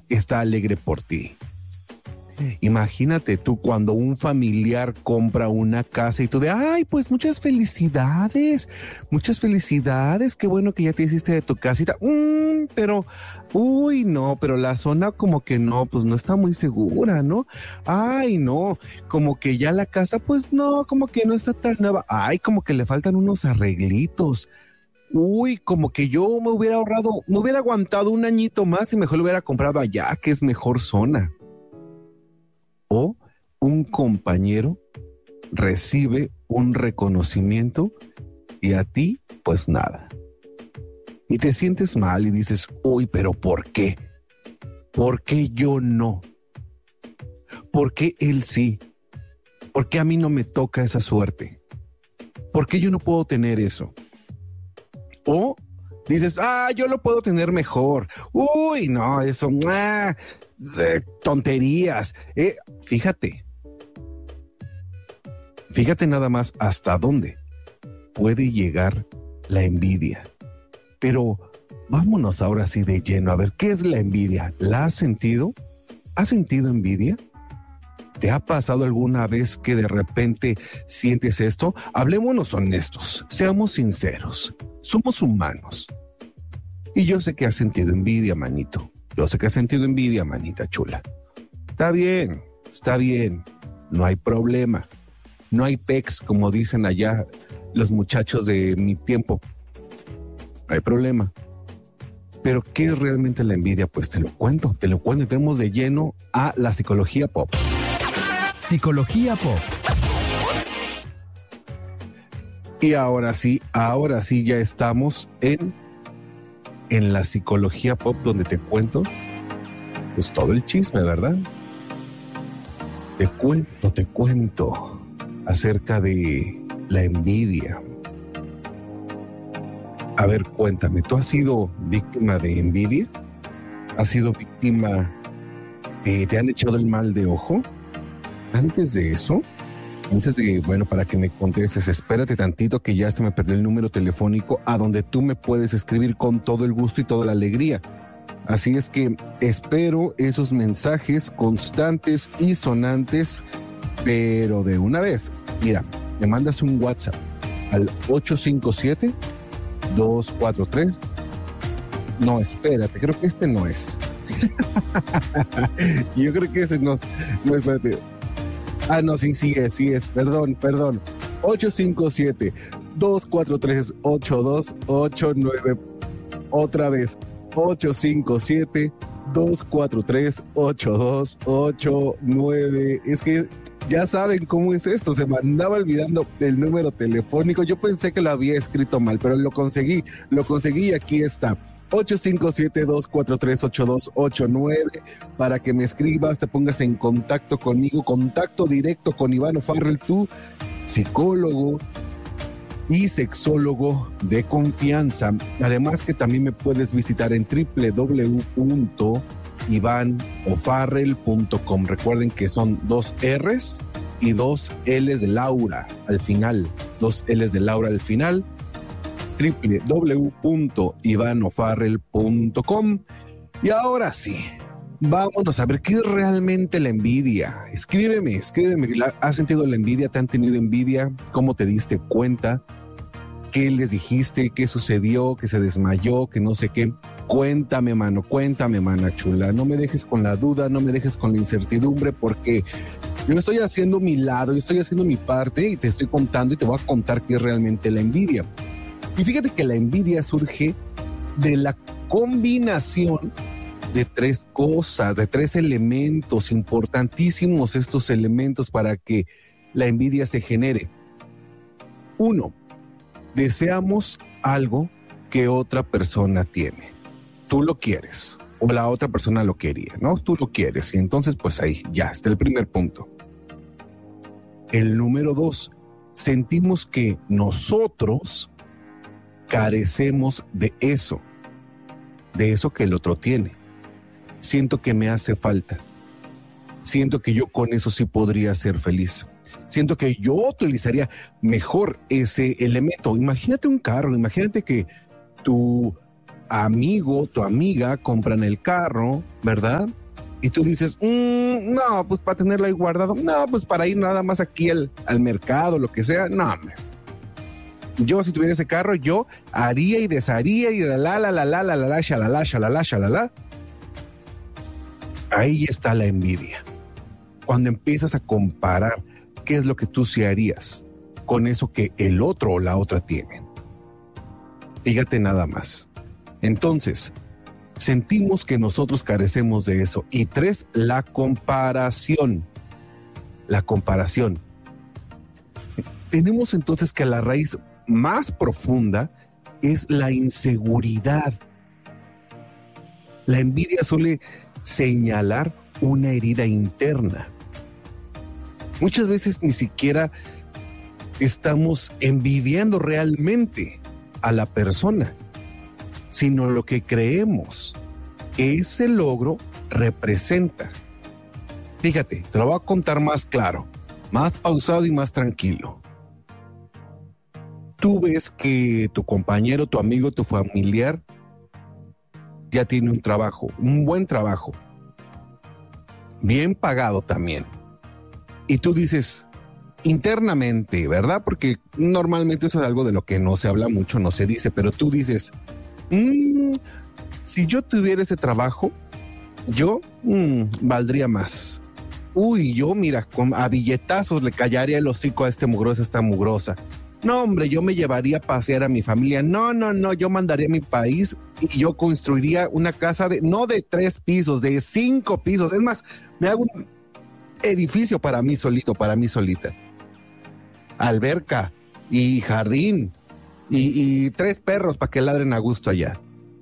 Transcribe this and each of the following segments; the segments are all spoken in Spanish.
está alegre por ti. Imagínate tú cuando un familiar compra una casa y tú ay, pues muchas felicidades, qué bueno que ya te hiciste de tu casita, pero, no, pero la zona como que no, pues no está muy segura, ¿no? Ay, no, como que ya la casa, pues no, como que no está tan nueva, ay, como que le faltan unos arreglitos. Como que yo me hubiera aguantado un añito más y mejor lo hubiera comprado allá, que es mejor zona. O un compañero recibe un reconocimiento y a ti, pues nada. Y te sientes mal y dices, pero ¿por qué? ¿Por qué yo no? ¿Por qué él sí? ¿Por qué a mí no me toca esa suerte? ¿Por qué yo no puedo tener eso? O dices, yo lo puedo tener mejor. No, eso, tonterías. Fíjate nada más hasta dónde puede llegar la envidia. Pero vámonos ahora sí de lleno a ver qué es la envidia. ¿La has sentido? ¿Has sentido envidia? ¿Te ha pasado alguna vez que de repente sientes esto? Hablémonos honestos, seamos sinceros, somos humanos. Y yo sé que has sentido envidia, manito. Yo sé que has sentido envidia, manita chula. Está bien, no hay problema. No hay pex, como dicen allá los muchachos de mi tiempo. No hay problema. Pero ¿qué es realmente la envidia? Pues te lo cuento. Entremos de lleno a la psicología pop. Psicología pop. Y ahora sí ya estamos en la psicología pop, donde te cuento pues todo el chisme, ¿verdad? Te cuento acerca de la envidia. A ver, cuéntame, ¿tú has sido víctima de envidia? ¿Has sido víctima te han echado el mal de ojo? Antes de, para que me contestes, espérate tantito que ya se me perdió el número telefónico a donde tú me puedes escribir con todo el gusto y toda la alegría. Así es que espero esos mensajes constantes y sonantes, pero de una vez. Mira, me mandas un WhatsApp al 857-243. No, espérate, creo que este no es. Yo creo que ese no, espérate. No, sí es, perdón. 857-243-8289. Otra vez, 857-243-8289. Es que ya saben cómo es esto, se me andaba olvidando el número telefónico. Yo pensé que lo había escrito mal, pero lo conseguí y aquí está. 857-243-8289 para que me escribas, te pongas en contacto conmigo, contacto directo con Iván O'Farrell, tu psicólogo y sexólogo de confianza. Además que también me puedes visitar en www.ivanofarrell.com. Recuerden que son 2 R's y 2 L's de Laura al final, 2 L's de Laura al final. www.ivanofarrell.com. Y ahora sí, vámonos a ver qué es realmente la envidia. Escríbeme. ¿Has sentido la envidia? ¿Te han tenido envidia? ¿Cómo te diste cuenta? ¿Qué les dijiste? ¿Qué sucedió? ¿Que se desmayó? ¿Que no sé qué? Cuéntame, mana chula. No me dejes con la duda, no me dejes con la incertidumbre, porque yo estoy haciendo mi lado, yo estoy haciendo mi parte y te estoy contando y te voy a contar qué es realmente la envidia. Y fíjate que la envidia surge de la combinación de 3 cosas, de 3 elementos importantísimos, estos elementos para que la envidia se genere. 1, deseamos algo que otra persona tiene. Tú lo quieres o la otra persona lo quería, ¿no? Tú lo quieres y entonces pues ahí ya está el primer punto. El número 2, sentimos que nosotros carecemos de eso que el otro tiene. Siento que me hace falta. Siento que yo con eso sí podría ser feliz. Siento que yo utilizaría mejor ese elemento. Imagínate un carro, imagínate que tu amigo, tu amiga compran el carro, ¿verdad? Y tú dices, no, pues para tenerlo ahí guardado, no, pues para ir nada más aquí al mercado, lo que sea, no, hombre. Yo si tuviera ese carro, yo haría y desharía y shalala. Ahí está la envidia. Cuando empiezas a comparar qué es lo que tú sí harías con eso que el otro o la otra tienen. Fíjate nada más. Entonces, sentimos que nosotros carecemos de eso. Y 3, la comparación. La comparación. Tenemos entonces que la raíz más profunda es la inseguridad. La envidia suele señalar una herida interna. Muchas veces ni siquiera estamos envidiando realmente a la persona, sino lo que creemos que ese logro representa. Fíjate, te lo voy a contar más claro, más pausado y más tranquilo. Tú ves que tu compañero, tu amigo, tu familiar ya tiene un trabajo, un buen trabajo, bien pagado también. Y tú dices, internamente, ¿verdad? Porque normalmente eso es algo de lo que no se habla mucho, no se dice, pero tú dices, si yo tuviera ese trabajo, yo valdría más. Uy, yo mira, a billetazos le callaría el hocico a este mugroso, a esta mugrosa. No, hombre, yo me llevaría a pasear a mi familia. No, yo mandaría a mi país y yo construiría una casa no de 3 pisos, de 5 pisos. Es más, me hago un edificio para mí solito, para mí solita. Alberca y jardín y 3 perros para que ladren a gusto allá.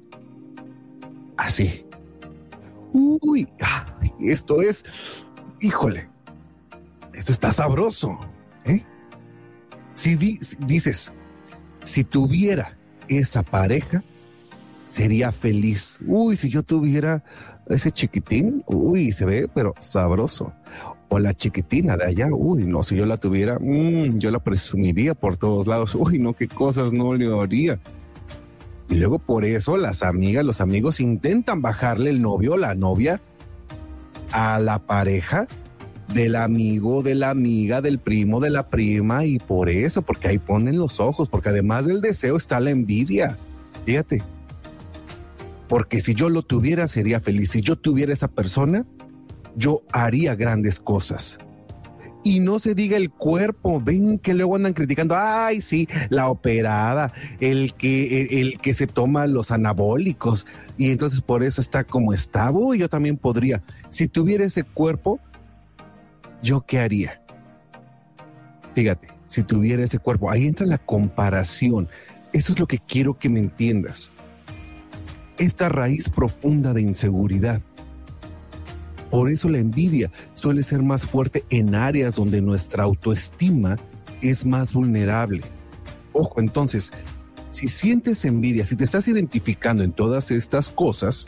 Así. Uy, esto es, híjole, esto está sabroso, ¿eh? Si dices, si tuviera esa pareja, sería feliz. Uy, si yo tuviera ese chiquitín, uy, se ve, pero sabroso. O la chiquitina de allá, uy, no, si yo la tuviera, yo la presumiría por todos lados. Uy, no, qué cosas no le haría. Y luego por eso las amigas, los amigos intentan bajarle el novio o la novia a la pareja del amigo, de la amiga, del primo, de la prima, y por eso, porque ahí ponen los ojos, porque además del deseo está la envidia. Fíjate. Porque si yo lo tuviera, sería feliz. Si yo tuviera esa persona, yo haría grandes cosas. Y no se diga el cuerpo, ven que luego andan criticando, ay, sí, la operada, el que se toma los anabólicos, y entonces por eso está como está. Uy, yo también podría. Si tuviera ese cuerpo, ¿yo qué haría? Fíjate, si tuviera ese cuerpo, ahí entra la comparación. Eso es lo que quiero que me entiendas. Esta raíz profunda de inseguridad. Por eso la envidia suele ser más fuerte en áreas donde nuestra autoestima es más vulnerable. Ojo, entonces, si sientes envidia, si te estás identificando en todas estas cosas,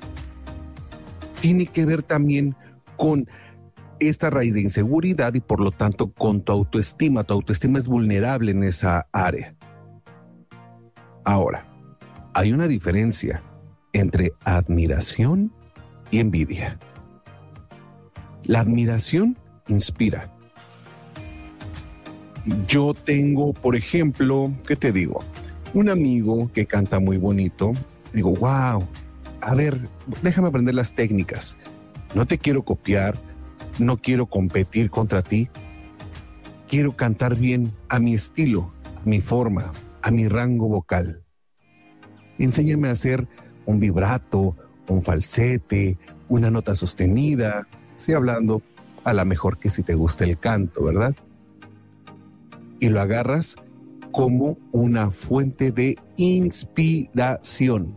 tiene que ver también con esta raíz de inseguridad y por lo tanto con tu autoestima. Tu autoestima es vulnerable en esa área. Ahora, hay una diferencia entre admiración y envidia. La admiración inspira. Yo tengo, por ejemplo, ¿qué te digo? Un amigo que canta muy bonito. Digo, wow, a ver, déjame aprender las técnicas. No te quiero copiar, no quiero competir contra ti. Quiero cantar bien a mi estilo, a mi forma, a mi rango vocal. Enséñame a hacer un vibrato, un falsete, una nota sostenida. Estoy hablando a lo mejor que si te gusta el canto, ¿verdad? Y lo agarras como una fuente de inspiración.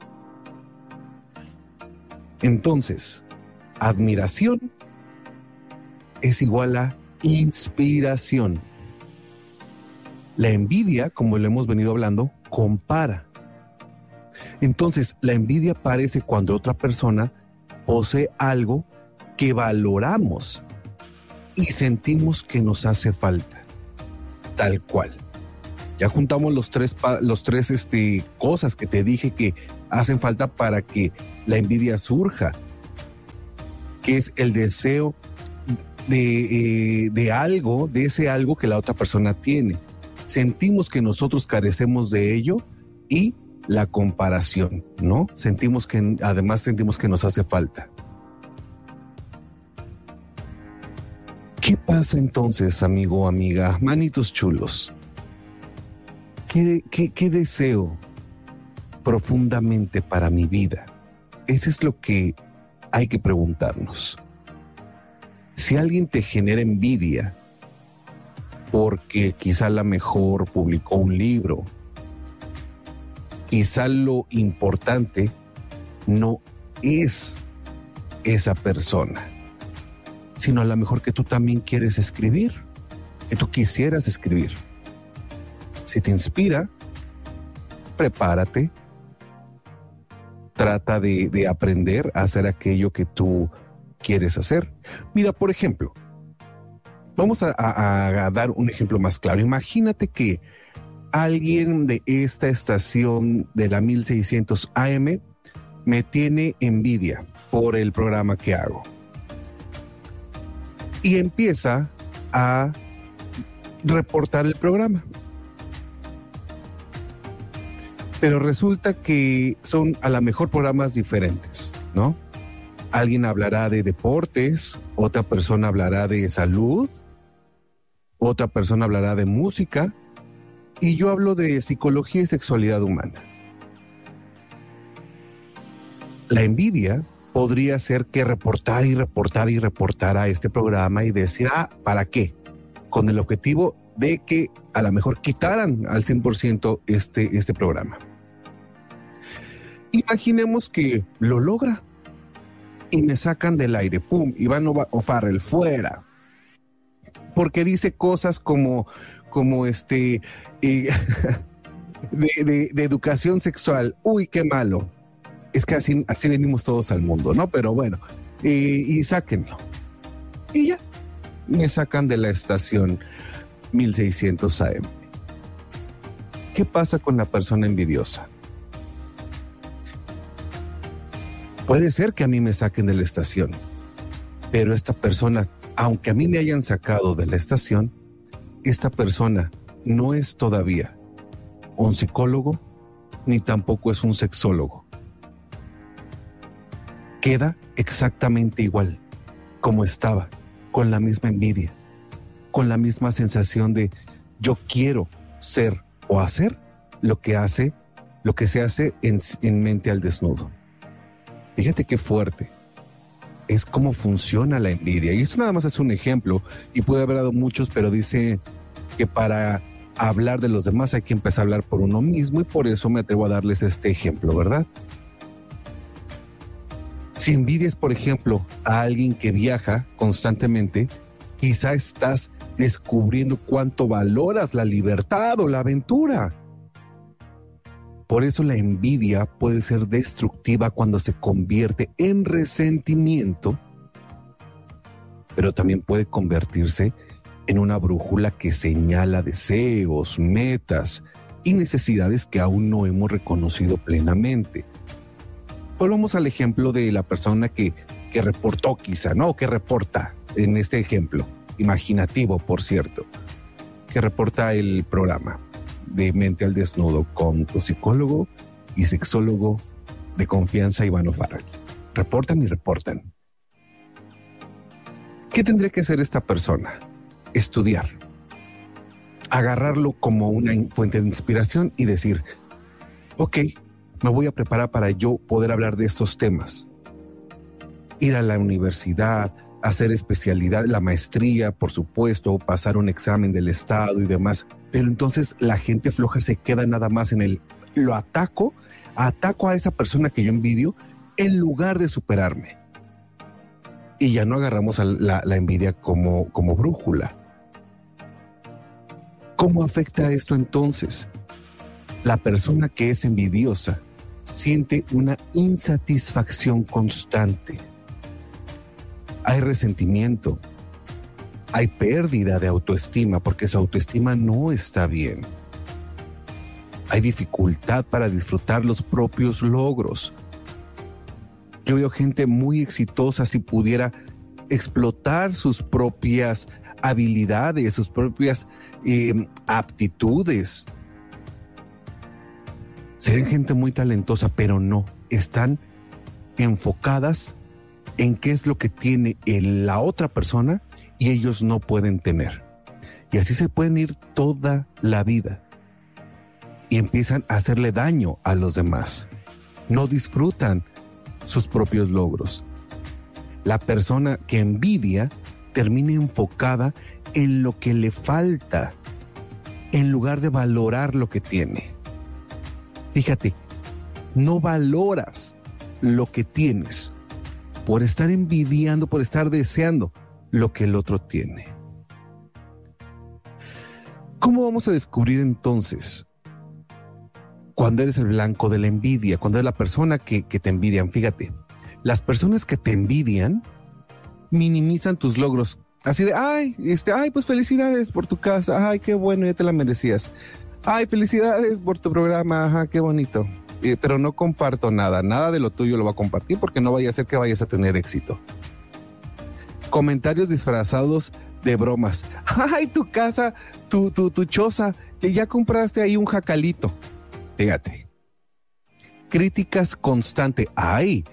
Entonces, admiración es igual a inspiración. La envidia, como lo hemos venido hablando, compara. Entonces, la envidia aparece cuando otra persona posee algo que valoramos y sentimos que nos hace falta. Tal cual. Ya juntamos los tres cosas que te dije que hacen falta para que la envidia surja, que es el deseo de algo, de ese algo que la otra persona tiene. Sentimos que nosotros carecemos de ello y la comparación, ¿no? Además sentimos que nos hace falta. ¿Qué pasa entonces, amigo o amiga? Manitos chulos. ¿Qué deseo profundamente para mi vida? Eso es lo que hay que preguntarnos. Si alguien te genera envidia porque quizá la mejor publicó un libro, quizá lo importante no es esa persona, sino a lo mejor que tú también quieres escribir, que tú quisieras escribir. Si te inspira, prepárate, trata de aprender a hacer aquello que tú quieres hacer. Mira, por ejemplo, vamos a dar un ejemplo más claro. Imagínate que alguien de esta estación de la 1600 AM me tiene envidia por el programa que hago. Y empieza a reportar el programa. Pero resulta que son a lo mejor programas diferentes, ¿no? Alguien hablará de deportes, otra persona hablará de salud, otra persona hablará de música, y yo hablo de psicología y sexualidad humana. La envidia podría ser que reportara a este programa y decir, ¿para qué? Con el objetivo de que a lo mejor quitaran al 100% este programa. Imaginemos que lo logra y me sacan del aire, ¡pum! Iván O'Farrell, fuera. Porque dice cosas como de educación sexual. ¡Uy, qué malo! Es que así venimos todos al mundo, ¿no? Pero bueno, y sáquenlo. Y ya, me sacan de la estación 1600 AM. ¿Qué pasa con la persona envidiosa? Puede ser que a mí me saquen de la estación, pero esta persona, aunque a mí me hayan sacado de la estación, esta persona no es todavía un psicólogo, ni tampoco es un sexólogo. Queda exactamente igual como estaba, con la misma envidia, con la misma sensación de yo quiero ser o hacer lo que se hace en Mente al Desnudo. Fíjate qué fuerte es cómo funciona la envidia. Y esto nada más es un ejemplo, y puede haber dado muchos, pero dice que para hablar de los demás hay que empezar a hablar por uno mismo, y por eso me atrevo a darles este ejemplo, ¿verdad? Si envidias, por ejemplo, a alguien que viaja constantemente, quizá estás descubriendo cuánto valoras la libertad o la aventura. Por eso la envidia puede ser destructiva cuando se convierte en resentimiento, pero también puede convertirse en una brújula que señala deseos, metas y necesidades que aún no hemos reconocido plenamente. Volvamos al ejemplo de la persona que reportó quizá, ¿no? Que reporta en este ejemplo, imaginativo por cierto, que reporta el programa de Mente al Desnudo con tu psicólogo y sexólogo de confianza, Iván O'Farrell. Reportan y reportan. ¿Qué tendría que hacer esta persona? Estudiar. Agarrarlo como una fuente de inspiración y decir, ok, me voy a preparar para yo poder hablar de estos temas. Ir a la universidad, hacer especialidad, la maestría, por supuesto, pasar un examen del estado y demás. Pero entonces la gente floja se queda nada más en lo ataco a esa persona que yo envidio en lugar de superarme. Y ya no agarramos a la envidia como brújula. ¿Cómo afecta esto entonces? La persona que es envidiosa siente una insatisfacción constante. Hay resentimiento, hay pérdida de autoestima porque su autoestima no está bien. Hay dificultad para disfrutar los propios logros. Yo veo gente muy exitosa si pudiera explotar sus propias habilidades, sus propias aptitudes. Serían gente muy talentosa, pero no, están enfocadas en qué es lo que tiene la otra persona y ellos no pueden tener. Y así se pueden ir toda la vida y empiezan a hacerle daño a los demás. No disfrutan sus propios logros. La persona que envidia termina enfocada en lo que le falta, en lugar de valorar lo que tiene. Fíjate, no valoras lo que tienes por estar envidiando, por estar deseando lo que el otro tiene. ¿Cómo vamos a descubrir entonces cuando eres el blanco de la envidia, cuando eres la persona que te envidian? Fíjate, las personas que te envidian minimizan tus logros. Así de, ay, pues felicidades por tu casa, ay, qué bueno, ya te la merecías. Ay, felicidades por tu programa, ajá, qué bonito. Pero no comparto nada de lo tuyo lo va a compartir porque no vaya a ser que vayas a tener éxito. Comentarios disfrazados de bromas. Ay, tu casa, tu choza, que ya compraste ahí un jacalito. Fíjate. Críticas constantes. Ay,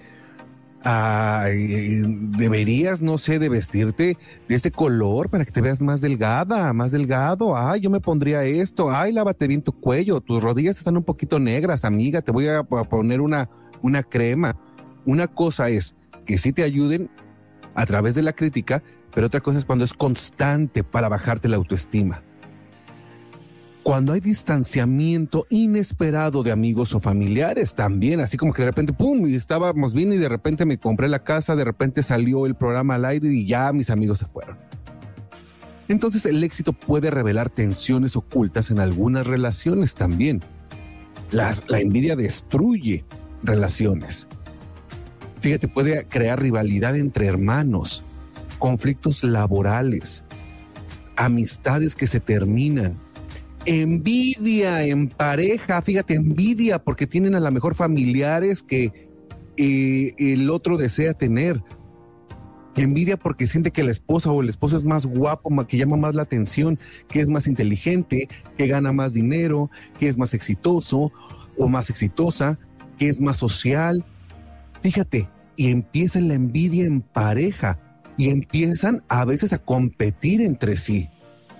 deberías, no sé, de vestirte de este color para que te veas más delgada, más delgado. Ay, yo me pondría esto. Ay, lávate bien tu cuello. Tus rodillas están un poquito negras, amiga. Te voy a poner una crema. Una cosa es que sí te ayuden a través de la crítica, pero otra cosa es cuando es constante para bajarte la autoestima. Cuando hay distanciamiento inesperado de amigos o familiares también, así como que de repente, pum, y estábamos bien y de repente me compré la casa, de repente salió el programa al aire y ya mis amigos se fueron. Entonces el éxito puede revelar tensiones ocultas en algunas relaciones también. La envidia destruye relaciones. Fíjate, puede crear rivalidad entre hermanos, conflictos laborales, amistades que se terminan. Envidia en pareja, fíjate, envidia porque tienen a lo mejor familiares que el otro desea tener. Envidia porque siente que la esposa o el esposo es más guapo, que llama más la atención, que es más inteligente, que gana más dinero, que es más exitoso o más exitosa, que es más social. Fíjate, y empieza la envidia en pareja y empiezan a veces a competir entre sí.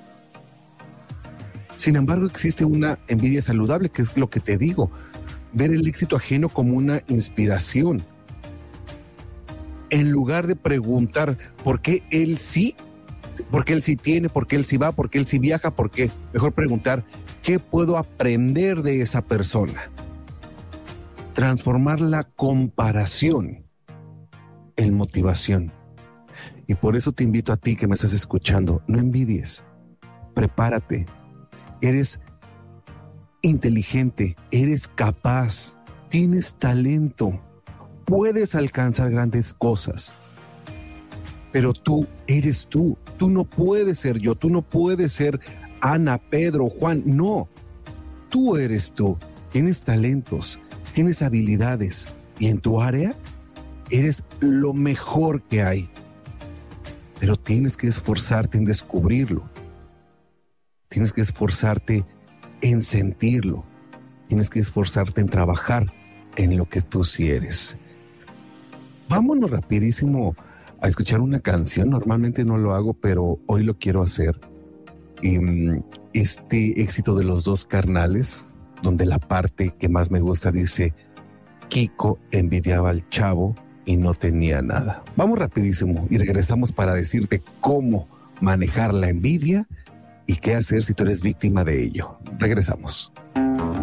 Sin embargo, existe una envidia saludable, que es lo que te digo, ver el éxito ajeno como una inspiración. En lugar de preguntar por qué él sí tiene, por qué él sí va, por qué él sí viaja, por qué, mejor preguntar qué puedo aprender de esa persona. Transformar la comparación en motivación. Y por eso te invito a ti que me estás escuchando, no envidies, prepárate. Eres inteligente, eres capaz, tienes talento, puedes alcanzar grandes cosas. Pero tú eres tú no puedes ser yo, tú no puedes ser Ana, Pedro, Juan, no. Tú eres tú, tienes talentos, tienes habilidades y en tu área eres lo mejor que hay. Pero tienes que esforzarte en descubrirlo. Tienes que esforzarte en sentirlo. Tienes que esforzarte en trabajar en lo que tú sí eres. Vámonos rapidísimo a escuchar una canción. Normalmente no lo hago, pero hoy lo quiero hacer. Este éxito de Los Dos Carnales, donde la parte que más me gusta dice: Kiko envidiaba al chavo y no tenía nada. Vamos rapidísimo y regresamos para decirte cómo manejar la envidia y qué hacer si tú eres víctima de ello. Regresamos.